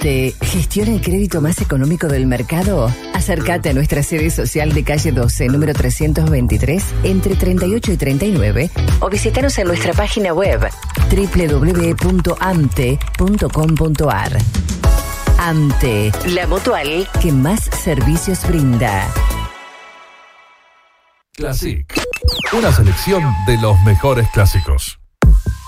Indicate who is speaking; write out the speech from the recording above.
Speaker 1: AMTE gestiona el crédito más económico del mercado. Acércate a nuestra sede social de calle 12, número 323, entre 38 y 39, o visítanos en nuestra página web www.amte.com.ar. AMTE, la mutual que más servicios brinda.
Speaker 2: Classic, una selección de los mejores clásicos.